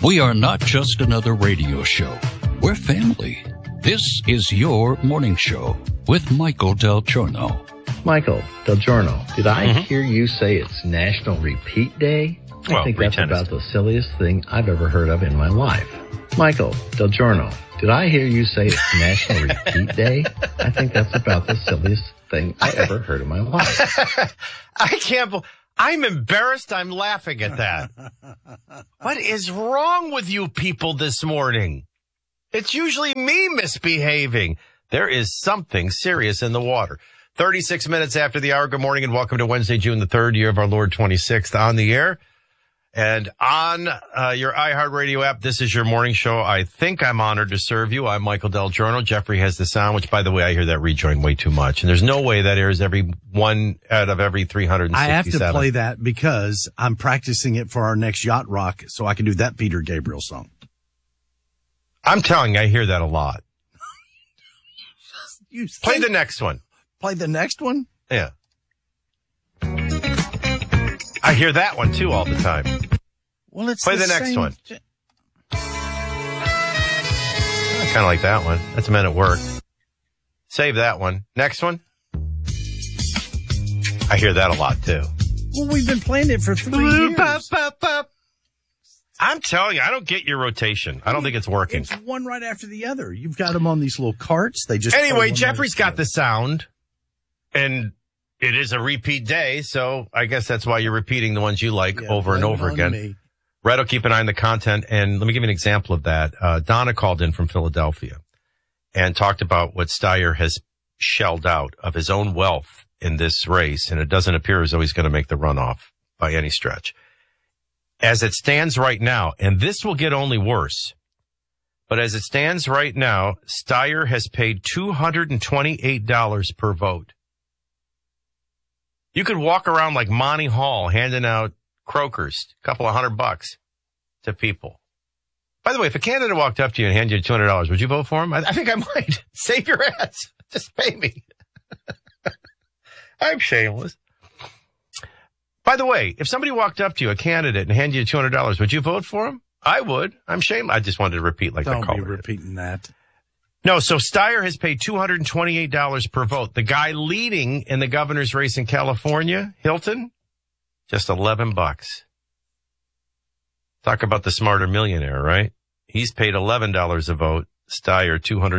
We are not just another radio show. We're family. This is your morning show with Michael Del Giorno. Michael Del Giorno, did I hear you say it's National Repeat Day? I think that's about the silliest thing I've ever heard of in my life. Michael Del Giorno, did I hear you say it's National Repeat Day? I think that's about the silliest thing I ever heard in my life. I can't I'm embarrassed I'm laughing at that. What is wrong with you people this morning? It's usually me misbehaving. There is something serious in the water. 36 minutes after the hour. Good morning and welcome to Wednesday, June the 3rd, year of our Lord 26th on the air. And on your iHeartRadio app, this is your morning show. I think I'm honored to serve you. I'm Michael Del Giorno. Jeffrey has the sound, which, by the way, I hear that rejoin way too much. And there's no way that airs every one out of every 367. I have to play that because I'm practicing it for our next Yacht Rock so I can do that Peter Gabriel song. I'm telling you, I hear that a lot. Play the next one. Play the next one? Yeah. I hear that one, too, all the time. Well, it's Play the next one. I kind of like that one. That's Men at Work. Save that one. Next one. I hear that a lot, too. Well, we've been playing it for 3 years. I'm telling you, I don't get your rotation. I don't think it's working. It's one right after the other. You've got them on these little carts. They just Anyway, Jeffrey's got the sound, and it is a repeat day, so I guess that's why you're repeating the ones you like over and over again. Red will keep an eye on the content, and let me give you an example of that. Donna called in from Philadelphia and talked about what Steyer has shelled out of his own wealth in this race, and it doesn't appear as though he's going to make the runoff by any stretch. As it stands right now, and this will get only worse, but as it stands right now, Steyer has paid $228 per vote. You could walk around like Monty Hall handing out croakers, a couple of $100 to people. By the way, if a candidate walked up to you and handed you $200, would you vote for him? I think I might. Save your ass. Just pay me. I'm shameless. By the way, if somebody walked up to you, a candidate, and handed you $200, would you vote for him? I would. I'm shameless. I just wanted to repeat like the caller. Don't be repeating that. No, so Steyer has paid $228 per vote. The guy leading in the governor's race in California, Hilton, just $11. Talk about the smarter millionaire, right? He's paid $11 a vote. Steyer,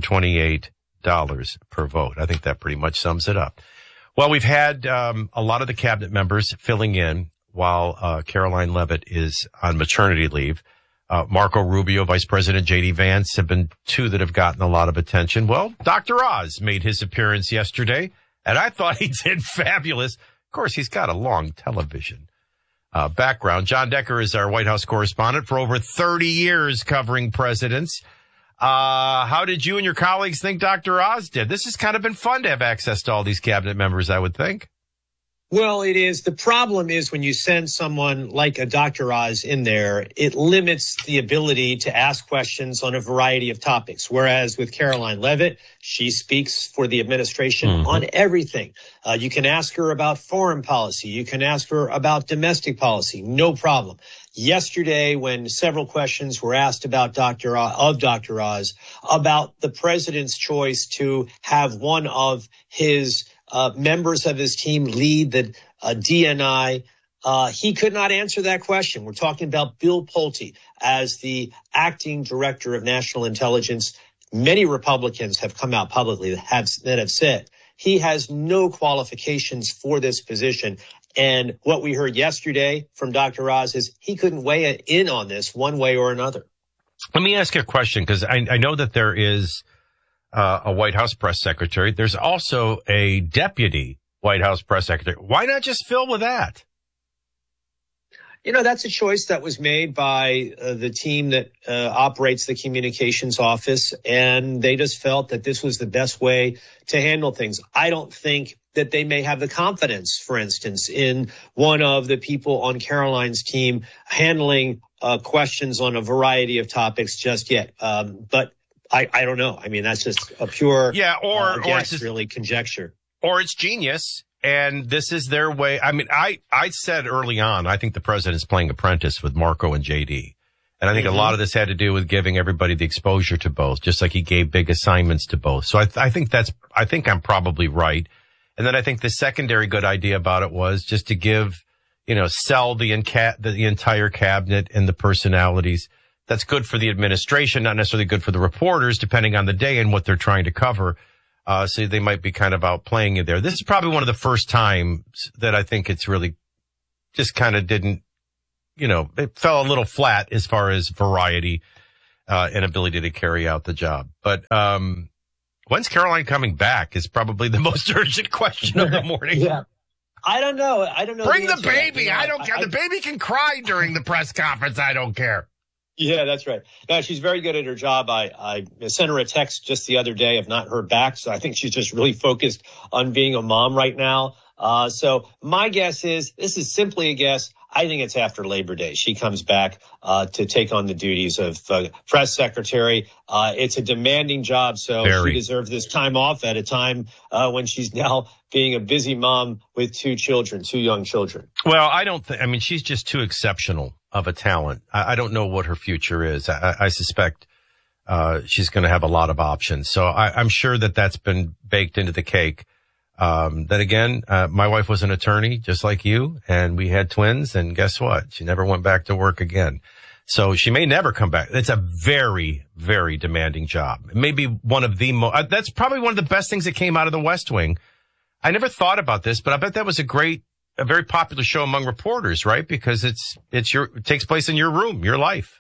$228 per vote. I think that pretty much sums it up. Well, we've had a lot of the cabinet members filling in while Caroline Leavitt is on maternity leave. Marco Rubio, Vice President J.D. Vance have been two that have gotten a lot of attention. Well, Dr. Oz made his appearance yesterday, and I thought he did fabulous. Of course, he's got a long television background. John Decker is our White House correspondent for over 30 years covering presidents. How did you and your colleagues think Dr. Oz did? This has kind of been fun to have access to all these cabinet members, I would think. Well, it is. The problem is when you send someone like a Dr. Oz in there, it limits the ability to ask questions on a variety of topics. Whereas with Caroline Leavitt, she speaks for the administration on everything. You can ask her about foreign policy. You can ask her about domestic policy. No problem. Yesterday, when several questions were asked about Dr. Oz about the president's choice to have one of his members of his team lead the DNI, he could not answer that question. We're talking about Bill Pulte as the acting director of national intelligence. Many Republicans have come out publicly that have said he has no qualifications for this position. And what we heard yesterday from Dr. Oz is he couldn't weigh in on this one way or another. Let me ask you a question, because I know that there is a White House press secretary. There's also a deputy White House press secretary. Why not just fill with that? You know, that's a choice that was made by the team that operates the communications office, and they just felt that this was the best way to handle things. I don't think that they may have the confidence, for instance, in one of the people on Caroline's team handling questions on a variety of topics just yet. But I don't know. I mean, that's just a pure guess, or it's just, really conjecture. Or it's genius. And this is their way. I mean, I said early on, I think the president's playing apprentice with Marco and JD. And I think a lot of this had to do with giving everybody the exposure to both, just like he gave big assignments to both. So I think I'm probably right. And then I think the secondary good idea about it was just to give, sell the entire cabinet and the personalities. That's good for the administration, not necessarily good for the reporters, depending on the day and what they're trying to cover. So they might be kind of outplaying you there. This is probably one of the first times that I think it's really just kind of didn't, it fell a little flat as far as variety, and ability to carry out the job. But, when's Caroline coming back is probably the most urgent question of the morning. Yeah. I don't know. Bring the baby. I don't care. The baby can cry during the press conference. I don't care. Yeah, that's right. No, she's very good at her job. I sent her a text just the other day. I've not heard back. So I think she's just really focused on being a mom right now. So my guess is, this is simply a guess, I think it's after Labor Day. She comes back to take on the duties of press secretary. It's a demanding job, so she deserves this time off at a time when she's now being a busy mom with two young children. Well, she's just too exceptional of a talent. I don't know what her future is. I suspect she's going to have a lot of options. So I'm sure that's been baked into the cake. Then again, my wife was an attorney just like you, and we had twins, and guess what? She never went back to work again. So she may never come back. It's a very, very demanding job. Maybe one of the that's probably one of the best things that came out of the West Wing. I never thought about this, but I bet that was a very popular show among reporters, right? Because it takes place in your room, your life.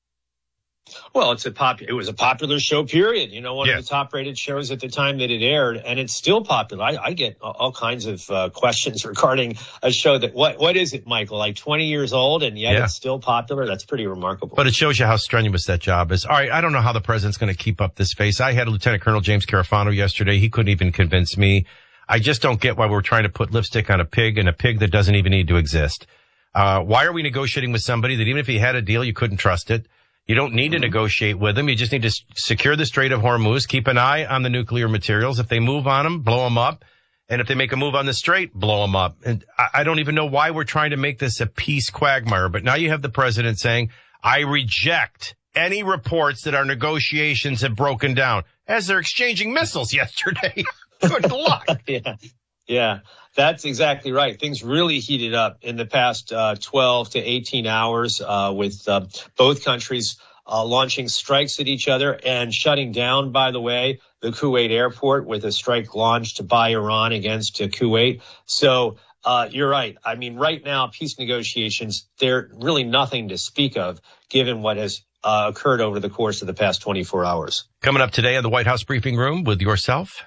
Well, it was a popular show, period. One of the top rated shows at the time that it aired, and it's still popular. I get all kinds of questions regarding a show that, what is it, Michael? Like 20 years old, and yet it's still popular? That's pretty remarkable. But it shows you how strenuous that job is. All right, I don't know how the president's going to keep up this face. I had Lieutenant Colonel James Carafano yesterday. He couldn't even convince me. I just don't get why we're trying to put lipstick on a pig, and a pig that doesn't even need to exist. Why are we negotiating with somebody that even if he had a deal, you couldn't trust it? You don't need to negotiate with them. You just need to secure the Strait of Hormuz, keep an eye on the nuclear materials. If they move on them, blow them up. And if they make a move on the Strait, blow them up. And I don't even know why we're trying to make this a peace quagmire. But now you have the president saying, I reject any reports that our negotiations have broken down, as they're exchanging missiles yesterday. Good luck. Yeah, that's exactly right. Things really heated up in the past 12 to 18 hours with both countries launching strikes at each other and shutting down, by the way, the Kuwait airport with a strike launched by Iran against Kuwait. So you're right. I mean, right now, peace negotiations, they're really nothing to speak of, given what has occurred over the course of the past 24 hours. Coming up today in the White House briefing room with yourself.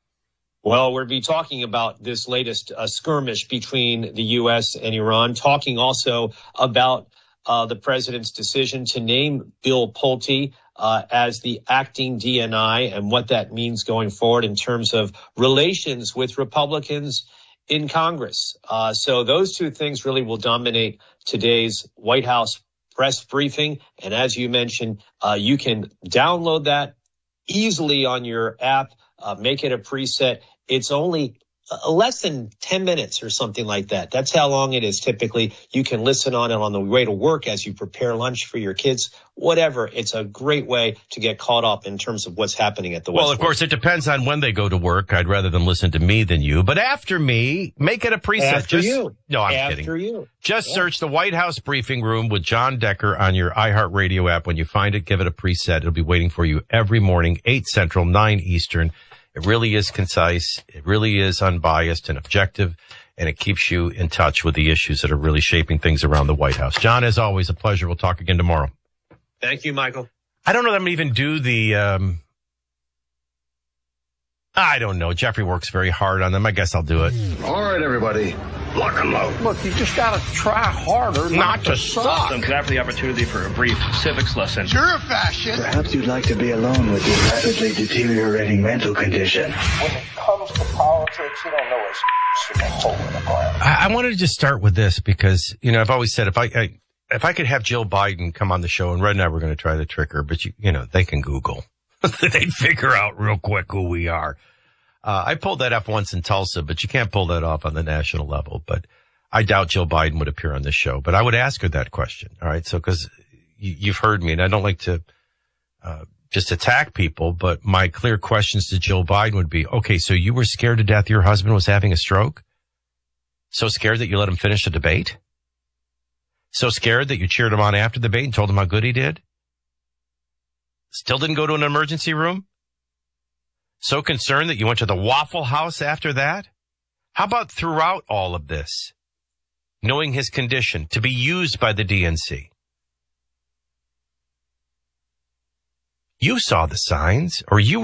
Well, we'll be talking about this latest skirmish between the U.S. and Iran, talking also about the president's decision to name Bill Pulte as the acting DNI and what that means going forward in terms of relations with Republicans in Congress. So those two things really will dominate today's White House press briefing. And as you mentioned, you can download that easily on your app, make it a preset. It's only less than 10 minutes or something like that. That's how long it is typically. You can listen on it on the way to work as you prepare lunch for your kids, whatever. It's a great way to get caught up in terms of what's happening at the West. Well, of course, it depends on when they go to work. I'd rather them listen to me than you. But after me, make it a preset. After you. No, I'm kidding. After you. Just search the White House briefing room with John Decker on your iHeartRadio app. When you find it, give it a preset. It'll be waiting for you every morning, 8 Central, 9 Eastern. It really is concise. It really is unbiased and objective, and it keeps you in touch with the issues that are really shaping things around the White House. John, as always, a pleasure. We'll talk again tomorrow. Thank you, Michael. I don't know that I'm even do the, I don't know. Jeffrey works very hard on them. I guess I'll do it. All right, everybody. Lock them out. Look, you just got to try harder not to suck. Can I have the opportunity for a brief civics lesson? You're a fascist. Perhaps you'd like to be alone with your rapidly deteriorating mental condition. When it comes to politics, you don't know what's from a hole in the ground. I wanted to just start with this because, I've always said if I could have Jill Biden come on the show, and Red and I were going to try to trick her, but they can Google. They'd figure out real quick who we are. I pulled that up once in Tulsa, but you can't pull that off on the national level. But I doubt Jill Biden would appear on this show. But I would ask her that question. All right. So, because, you've heard me, and I don't like to just attack people, but my clear questions to Joe Biden would be, okay, so you were scared to death your husband was having a stroke? So scared that you let him finish the debate? So scared that you cheered him on after the debate and told him how good he did? Still didn't go to an emergency room? So concerned that you went to the Waffle House after that? How about throughout all of this, knowing his condition, to be used by the DNC? You saw the signs, or you were